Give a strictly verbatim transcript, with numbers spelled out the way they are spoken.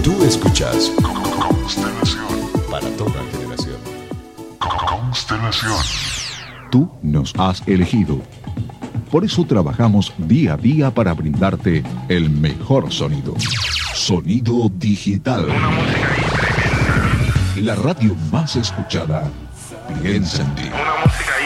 Tú escuchas Constelación para toda generación. Constelación. Tú nos has elegido. Por eso trabajamos día a día para brindarte el mejor sonido. Sonido digital. Una música ahí tremenda. La radio más escuchada. Piensa en ti. Una música ahí